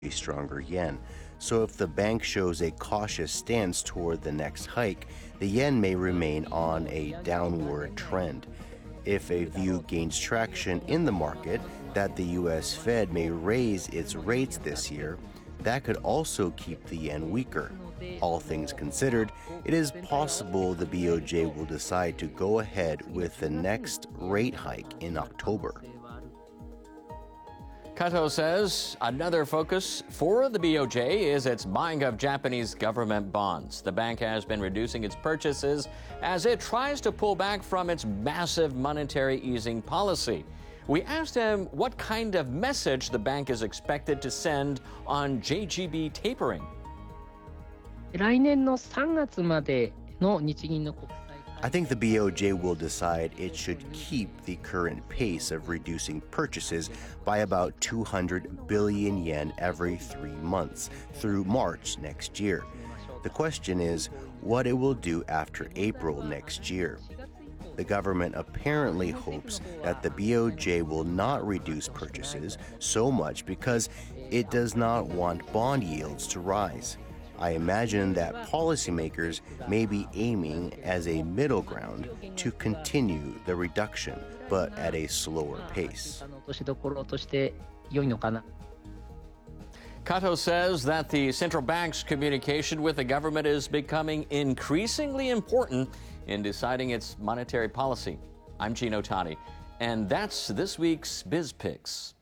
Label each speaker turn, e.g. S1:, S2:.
S1: a stronger yen. So if the bank shows a cautious stance toward the next hike, the yen may remain on a downward trend. If a view gains traction in the market that the U.S. Fed may raise its rates this year, that could also keep the yen weaker. All things considered, it is possible the BOJ will decide to go ahead with the next rate hike in October.
S2: Kato says another focus for the BOJ is its buying of Japanese government bonds. The bank has been reducing its purchases as it tries to pull back from its massive monetary easing policy. We asked him what kind of message the bank is expected to send on JGB tapering.
S3: 来年の3月までの日銀の国債
S1: I think the BOJ will decide it should keep the current pace of reducing purchases by about 200 billion yen every 3 months through March next year. The question is what it will do after April next year. The government apparently hopes that the BOJ will not reduce purchases so much because it does not want bond yields to rise. I imagine that policymakers may be aiming as a middle ground to continue the reduction, but at a slower pace.
S2: Kato says that the central bank's communication with the government is becoming increasingly important in deciding its monetary policy. I'm Gino Tati, and that's this week's BizPicks.